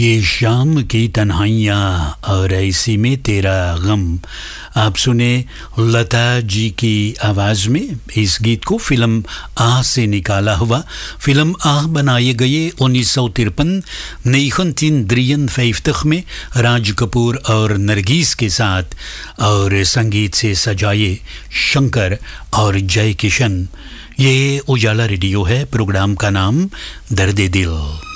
ये शाम की तन्हाइयाँ और ऐसी में तेरा गम। आप सुने लता जी की आवाज़ में इस गीत को फिल्म आह से निकाला हुआ। फिल्म आह बनाए गए 1953 1953 में राज कपूर और नरगिस के साथ और संगीत से सजाए शंकर और जय किशन। ये उजाला रेडियो है, प्रोग्राम का नाम दर्द दिल।